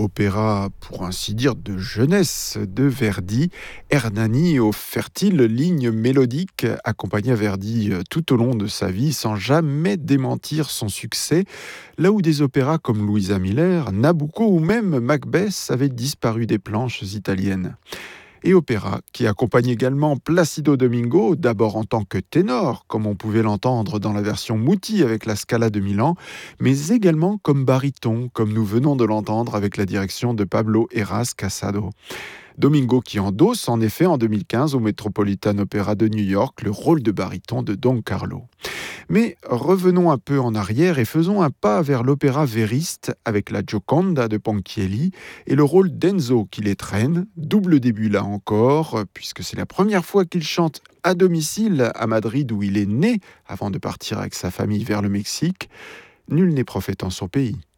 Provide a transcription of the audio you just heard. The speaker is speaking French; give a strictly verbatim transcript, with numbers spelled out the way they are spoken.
opéra pour ainsi dire de jeunesse de Verdi, Hernani aux fertiles lignes mélodiques accompagna Verdi tout au long de sa vie sans jamais démentir son succès, là où des opéras comme Louisa Miller, Nabucco ou même Macbeth avaient disparu des planches italiennes. Et opéra, qui accompagne également Placido Domingo, d'abord en tant que ténor, comme on pouvait l'entendre dans la version Muti avec la Scala de Milan, mais également comme baryton, comme nous venons de l'entendre avec la direction de Pablo Heras Casado. Domingo qui endosse en effet en deux mille quinze au Metropolitan Opera de New York le rôle de baryton de Don Carlo. Mais revenons un peu en arrière et faisons un pas vers l'opéra vériste avec la Gioconda de Ponchielli et le rôle d'Enzo qui les traîne, double début là encore, puisque c'est la première fois qu'il chante à domicile à Madrid où il est né avant de partir avec sa famille vers le Mexique. Nul n'est prophète en son pays.